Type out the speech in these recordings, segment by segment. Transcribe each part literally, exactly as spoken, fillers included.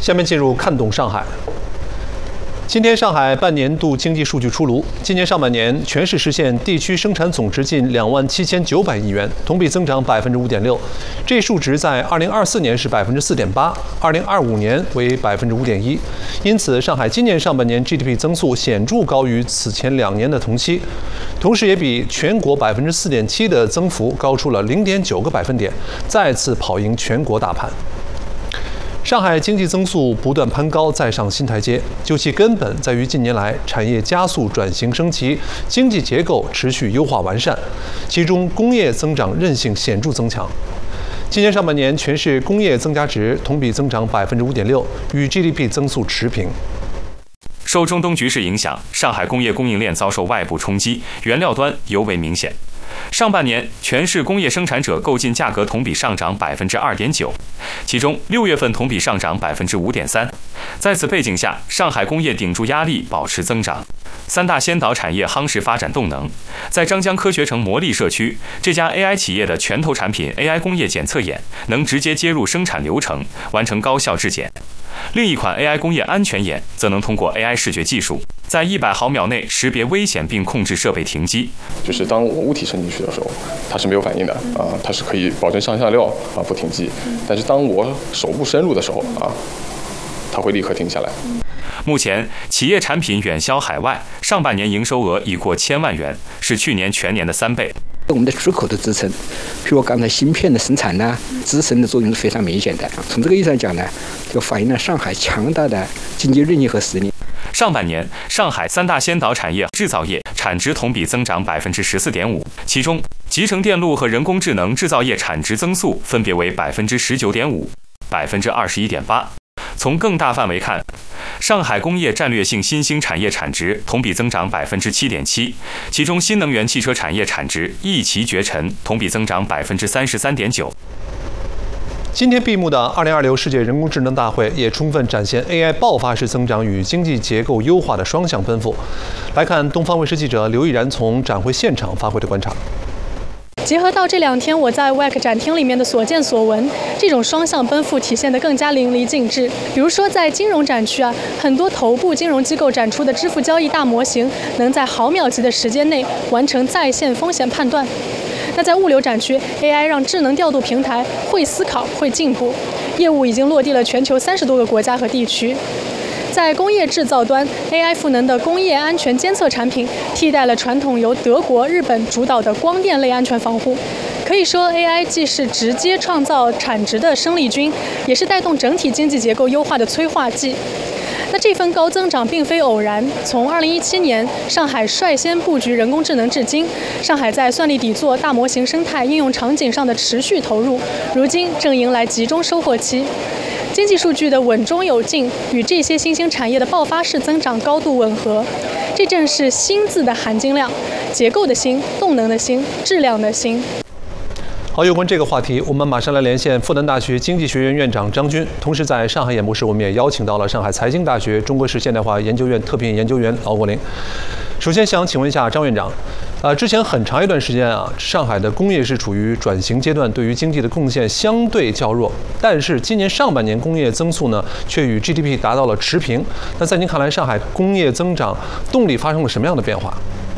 下面进入看懂上海。今天上海半年度经济数据出炉，今年上半年全市实现地区生产总值近两万七千九百亿元，同比增长百分之五点六。这一数值在二零二四年是百分之四点八，二零二五年为百分之五点一。因此，上海今年上半年 G D P 增速显著高于此前两年的同期，同时也比全国百分之四点七的增幅高出了零点九个百分点，再次跑赢全国大盘。上海经济增速不断攀高，再上新台阶，究其根本在于近年来产业加速转型升级，经济结构持续优化完善，其中工业增长韧性显著增强。今年上半年全市工业增加值同比增长百分之五点六，与 G D P 增速持平。 受中东局势影响，上海工业供应链遭受外部冲击，原料端尤为明显。上半年，全市工业生产者购进价格同比上涨百分之二点九，其中六月份同比上涨百分之五点三。在此背景下，上海工业顶住压力，保持增长。三大先导产业夯实发展动能。在张江科学城魔力社区，这家 A I 企业的拳头产品 A I 工业检测眼能直接接入生产流程，完成高效质检。另一款 A I 工业安全眼则能通过 A I 视觉技术，在一百毫秒内识别危险并控制设备停机。 就是当我物体伸进去的时候，它是没有反应的啊，它是可以保证上下料啊不停机。但是当我手部深入的时候啊，它会立刻停下来。 目前，企业产品远销海外，上半年营收额已过千万元，是去年全年的三倍。 我们的出口的支撑，比如刚才芯片的生产呢，支撑的作用是非常明显的。从这个意义上讲呢，就反映了上海强大的经济韧性和实力。 上半年，上海三大先导产业制造业产值同比增长百分之十四点五，其中集成电路和人工智能制造业产值增速分别为百分之十九点五、百分之二十一点八。从更大范围看，上海工业战略性新兴产业产值同比增长百分之七点七，其中新能源汽车产业产值一骑绝尘，同比增长百分之三十三点九。 今天闭幕的二零二六世界人工智能大会也充分展现 A I 爆发式增长与经济结构优化的双向奔赴。来看东方卫视记者刘毅然从展会现场发回的观察。 结合到这两天我在 W E C 展厅里面的所见所闻，这种双向奔赴体现得更加淋漓尽致。比如说在金融展区啊，很多头部金融机构展出的支付交易大模型，能在毫秒级的时间内完成在线风险判断。那在物流展区 ，A I 让智能调度平台会思考、会进步，业务已经落地了全球三十多个国家和地区。在工业制造端 ，A I 赋能的工业安全监测产品替代了传统由德国、日本主导的光电类安全防护。可以说 ，A I 既是直接创造产值的生力军，也是带动整体经济结构优化的催化剂。那这份高增长并非偶然，从二零一七年上海率先布局人工智能至今，上海在算力底座、大模型生态应用场景上的持续投入，如今正迎来集中收获期。经济数据的稳中有进，与这些新兴产业的爆发式增长高度吻合，这正是“新”字的含金量，结构的新、动能的新、质量的新。 好，有关这个话题，我们马上来连线复旦大学经济学院院长张军，同时在上海演播室，我们也邀请到了上海财经大学中国式现代化研究院特聘研究员劳国林。首先想请问一下张院长，呃，之前很长一段时间啊，上海的工业是处于转型阶段，对于经济的贡献相对较弱。但是今年上半年工业增速呢，却与 G D P 达到了持平。那在您看来，上海工业增长动力发生了什么样的变化？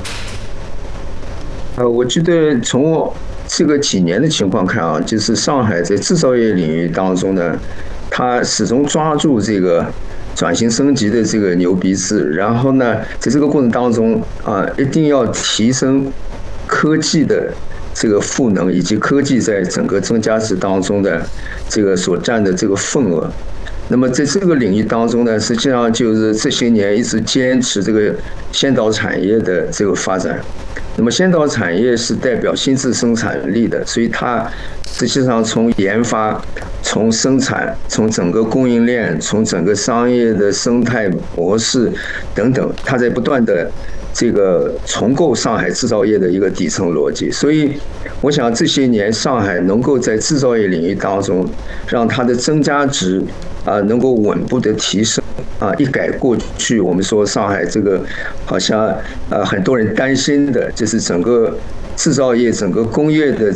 呃，我觉得从这个几年的情况看啊，就是上海在制造业领域当中呢，它始终抓住这个转型升级的这个牛鼻子，然后呢，在这个过程当中啊，一定要提升科技的这个赋能，以及科技在整个增加值当中的这个所占的这个份额。那么在这个领域当中呢，实际上就是这些年一直坚持这个先导产业的这个发展。那么先导产业是代表新质生产力的，所以它实际上从研发、从生产、从整个供应链、从整个商业的生态模式等等，它在不断的这个重构上海制造业的一个底层逻辑。所以我想这些年上海能够在制造业领域当中让它的增加值啊能够稳步的提升啊，一改过去我们说上海这个好像呃很多人担心的就是整个制造业整个工业的